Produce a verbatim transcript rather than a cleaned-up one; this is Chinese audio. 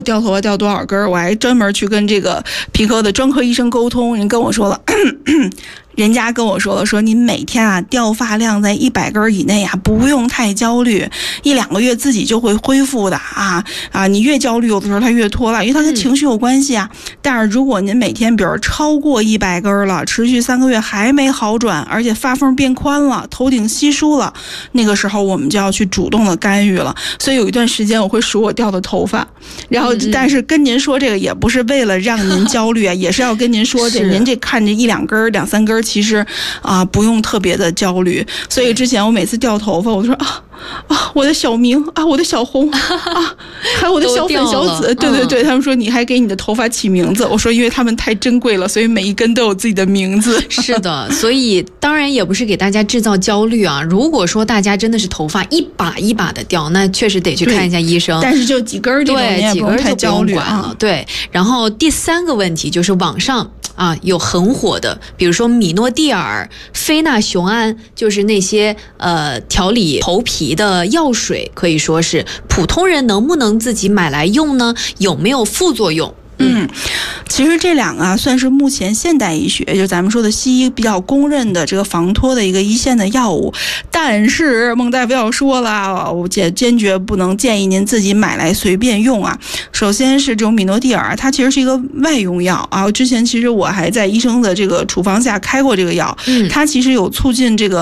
掉头发掉多少根儿，我还专门去跟这个皮科的专科医生沟通，人跟我说了。人家跟我说了，说您每天啊掉发量在一百根以内啊，不用太焦虑，一两个月自己就会恢复的啊啊！你越焦虑，有的时候它越拖了，因为它跟情绪有关系啊。嗯、但是如果您每天比如超过一百根了，持续三个月还没好转，而且发缝变宽了，头顶稀疏了，那个时候我们就要去主动的干预了。所以有一段时间我会数我掉的头发，然后但是跟您说这个也不是为了让您焦虑啊，也是要跟您说这您这看着一两根两三根。其实啊，不用特别的焦虑。所以之前我每次掉头发，我就说啊啊，我的小明啊，我的小红啊，还有我的小粉小紫，对对对，嗯、他们说你还给你的头发起名字，我说因为他们太珍贵了，所以每一根都有自己的名字。 是的，所以当然也不是给大家制造焦虑啊。如果说大家真的是头发一把一把的掉，那确实得去看一下医生。 但是就几根这种， 对，几根太焦虑啊。 对，然后第三个问题就是网上啊有很火的，比如说米诺地尔、非那雄胺，就是那些呃调理头皮的药水，可以说是普通人能不能自己买来用呢？有没有副作用？ 嗯，其实这两个啊，算是目前现代医学，就咱们说的西医比较公认的这个防脱的一个一线的药物。但是孟大夫要说了，我坚坚决不能建议您自己买来随便用啊。首先是这种米诺地尔，它其实是一个外用药啊。之前其实我还在医生的这个处方下开过这个药，它其实有促进这个